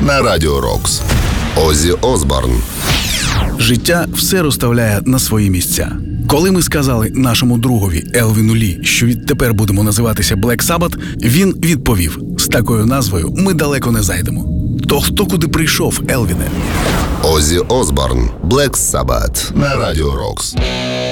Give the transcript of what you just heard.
на Радіо Рокс. Оззі Осборн. Життя все розставляє на свої місця. Коли ми сказали нашому другові Елвіну Лі, що відтепер будемо називатися Black Sabbath, він відповів: з такою назвою ми далеко не зайдемо. То хто куди прийшов, Елвіне? Оззі Осборн, Black Sabbath на Радіо Рокс.